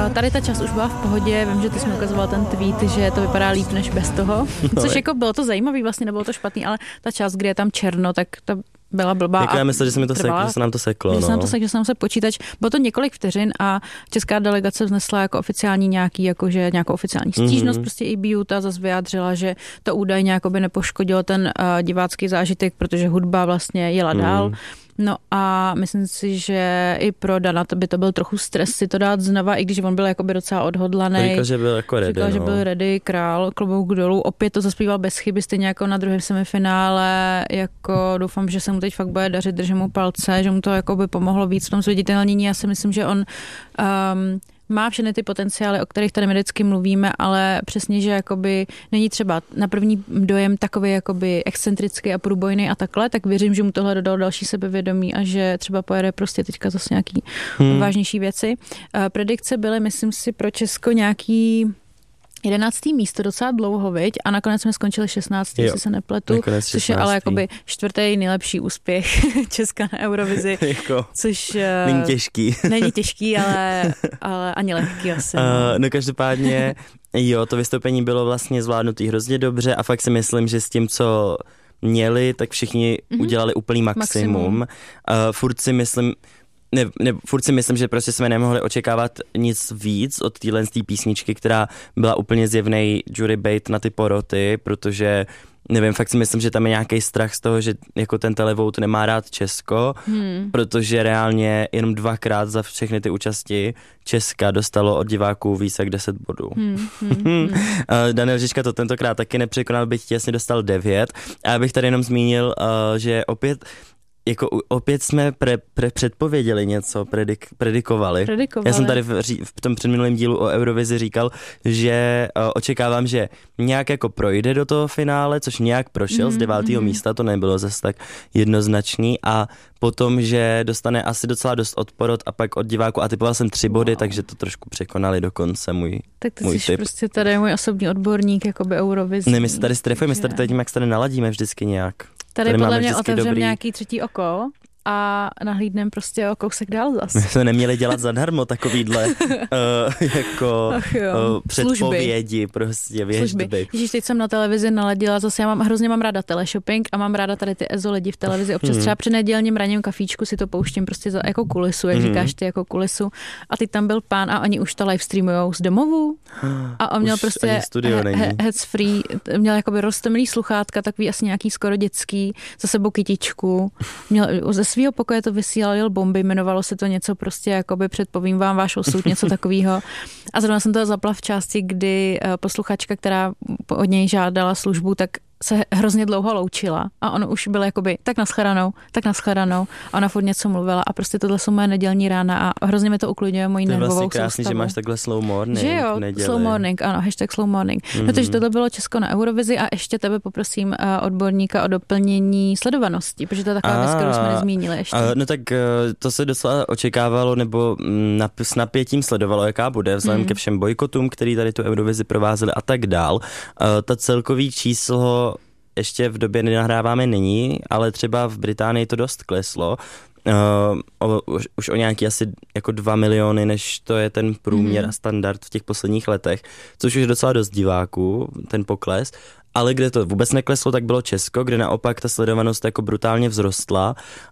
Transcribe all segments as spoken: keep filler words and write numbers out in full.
tady ta část už byla v pohodě, vím, že ty jsi mi ukazoval ten tweet, že to vypadá líp než bez toho, což jako bylo to zajímavý, vlastně nebylo to špatný, ale ta část, kde je tam černo, tak ta byla blbá. Jako já myslím, že se, mi to seklo, že se nám to seklo. Že no. se nám to seklo, že se nám se počítač. Bylo to několik vteřin a česká delegace vznesla jako oficiální nějaký, jakože nějakou oficiální stížnost, mm-hmm. prostě I B U ta zase vyjádřila, že to údajně jakoby nepoškodilo ten uh, divácký zážitek, protože hudba vlastně jela mm. dál. No a myslím si, že i pro Dana to by to byl trochu stres si to dát znova, i když on byl jakoby docela odhodlaný. Říkal, že byl jako ready. Říkal, no. že byl ready, král, klobouk dolů. Opět to zaspíval bez chyby, stejně jako na druhém semifinále. Jako doufám, že se mu teď fakt bude dařit, držím mu palce, že mu to jako by pomohlo víc v tom zviditelnění. Já si myslím, že on um, má všechny ty potenciály, o kterých tady my vždycky mluvíme, ale přesně, že jakoby není třeba na první dojem takový jakoby excentrický a průbojný a takhle, tak věřím, že mu tohle dodalo další sebevědomí a že třeba pojede prostě teďka zase nějaký hmm. vážnější věci. Predikce byly, myslím si, pro Česko nějaký jedenáctý místo docela dlouho, viď? A nakonec jsme skončili šestnáctý, jestli se nepletu, což je ale jakoby čtvrtý nejlepší úspěch Česka na Eurovizi. jako, což není těžký. Není těžký, ale, ale ani lehký asi. Uh, no každopádně, jo, to vystoupení bylo vlastně zvládnutý hrozně dobře a fakt si myslím, že s tím, co měli, tak všichni mm-hmm. udělali úplný maximum. maximum. Uh, furt si myslím, Ne, ne, furt si myslím, že prostě jsme nemohli očekávat nic víc od téhle písničky, která byla úplně zjevnej jury bait na ty poroty, protože nevím, fakt si myslím, že tam je nějaký strach z toho, že jako ten televout nemá rád Česko, hmm. protože reálně jenom dvakrát za všechny ty účasti Česka dostalo od diváků víc jak deset bodů. Hmm, hmm, hmm. Daniel Žižka to tentokrát taky nepřekonal, byť těsně dostal devět. A já bych tady jenom zmínil, že opět jako opět jsme pre, pre, předpověděli něco, predik, predikovali. predikovali. Já jsem tady v, v tom předminulém dílu o Eurovizi říkal, že uh, očekávám, že nějak jako projde do toho finále, což nějak prošel mm, z devátého mm. místa, to nebylo zase tak jednoznačný a potom, že dostane asi docela dost odporot a pak od diváku a typoval jsem tři body, wow. takže to trošku překonali dokonce můj Tak ty můj jsi typ. prostě tady můj osobní odborník, jakoby Eurovizi. Ne, my se tady strefujeme, my se tady teď jak se tady naladíme vždycky nějak. Tady, tady podle mě otevřeme nějaký třetí oko a nahlídneme prostě o kousek dál zas. My jsme neměli dělat zadarmo takovýhle uh, jako uh, předpovědi, prostě věždby. Ježíš, teď jsem na televizi naladila, zase já mám, hrozně mám ráda teleshopping a mám ráda tady ty ezo lidi v televizi. Občas hmm. třeba při nedělním ranním kafíčku si to pouštím prostě za, jako kulisu, jak hmm. říkáš ty, jako kulisu. A teď tam byl pán a oni už to live streamujou z domovů. A on měl už prostě he, heads free, měl jakoby roztomilý sluchátka, takový asi nějaký skoro dětský, za sebou kytičku. Měl ze svého pokoje to vysílal, jel bomby, jmenovalo se to něco prostě, jakoby předpovím vám váš osud, něco takového. A zrovna jsem to zapla v části, kdy posluchačka, která od něj žádala službu, tak se hrozně dlouho loučila a ono už bylo jakoby tak naschledanou, tak naschledanou a ona furt něco mluvila a prostě tohle jsou moje nedělní rána a hrozně mi to uklidňuje mojí nervovou soustavu. To je vlastně krásný, že máš takhle slow morning. Že jo, slow morning, ano, hashtag slow morning. Mm-hmm. No takže tohle bylo Česko na Eurovizi a ještě tebe poprosím uh, odborníka o doplnění sledovanosti, protože to je taková věc, kterou jsme nezmínili ještě. Uh, no tak uh, to se docela očekávalo, nebo nap, s napětím sledovalo, jaká bude, vzhledem mm. ke všem bojkotům, který tady tu Eurovizi provázeli a tak dál. Uh, ta celkový číslo ještě v době nenahráváme nyní, ale třeba v Británii to dost kleslo. Uh, o, už, už o nějaký asi jako dva miliony, než to je ten průměr mm. a standard v těch posledních letech, což už je docela dost diváků, ten pokles. Ale kde to vůbec nekleslo, tak bylo Česko, kde naopak ta sledovanost jako brutálně vzrostla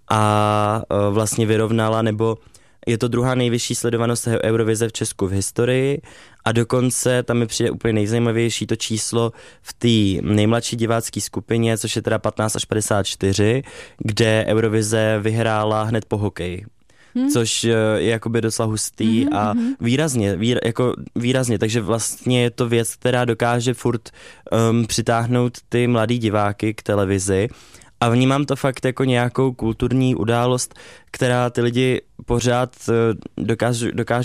a uh, vlastně vyrovnala, nebo je to druhá nejvyšší sledovanost Eurovize v Česku v historii a dokonce tam mi přijde úplně nejzajímavější to číslo v té nejmladší divácké skupině, což je teda patnáct až padesát čtyři, kde Eurovize vyhrála hned po hokeji. Hmm. Což je jakoby docela hustý hmm, a výrazně, výra, jako výrazně, takže vlastně je to věc, která dokáže furt um, přitáhnout ty mladý diváky k televizi. A vnímám to fakt jako nějakou kulturní událost, která ty lidi pořád dokážu, dokáže